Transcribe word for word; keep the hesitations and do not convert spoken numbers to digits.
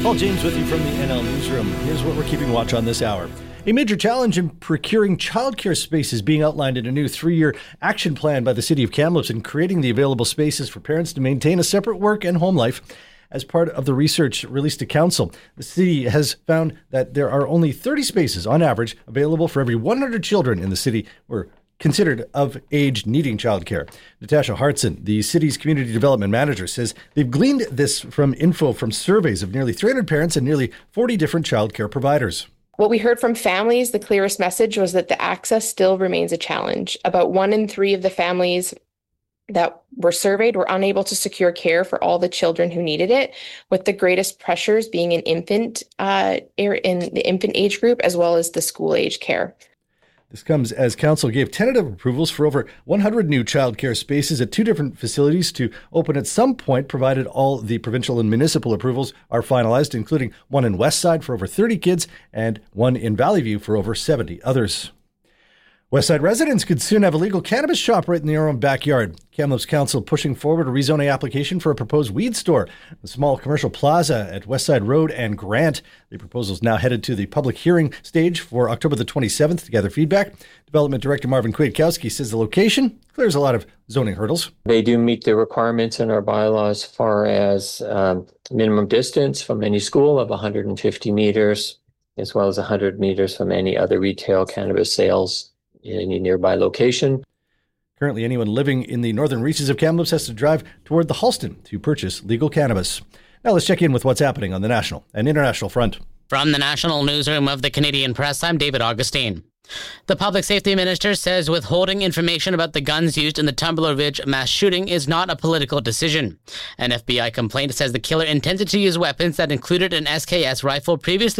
Paul James with you from the N L Newsroom. Here's what we're keeping watch on this hour. A major challenge in procuring childcare space is being outlined in a new three-year action plan by the City of Kamloops in creating the available spaces for parents to maintain a separate work and home life. As part of the research released to Council, the city has found that there are only thirty spaces on average available for every one hundred children in the city were considered of age needing childcare. Natasha Hartson, the city's community development manager, says they've gleaned this from info from surveys of nearly three hundred parents and nearly forty different childcare providers. What we heard from families, the clearest message was that the access still remains a challenge. About one in three of the families that were surveyed were unable to secure care for all the children who needed it, with the greatest pressures being in infant uh, in the infant age group as well as the school age care. This comes as Council gave tentative approvals for over one hundred new childcare spaces at two different facilities to open at some point, provided all the provincial and municipal approvals are finalized, including one in Westside for over thirty kids and one in Valley View for over seventy others. Westside residents could soon have a legal cannabis shop right in their own backyard. Kamloops Council pushing forward a rezoning application for a proposed weed store, a small commercial plaza at Westside Road and Grant. The proposal is now headed to the public hearing stage for October the twenty-seventh to gather feedback. Development Director Marvin Kwiatkowski says the location clears a lot of zoning hurdles. They do meet the requirements in our bylaws as far as um, minimum distance from any school of one hundred fifty meters, as well as one hundred meters from any other retail cannabis sales in any nearby location. Currently, anyone living in the northern reaches of Kamloops has to drive toward the Halston to purchase legal cannabis. Now let's check in with what's happening on the national and international front. From the National Newsroom of the Canadian Press, I'm David Augustine. The Public Safety Minister says withholding information about the guns used in the Tumbler Ridge mass shooting is not a political decision. An F B I complaint says the killer intended to use weapons that included an S K S rifle previously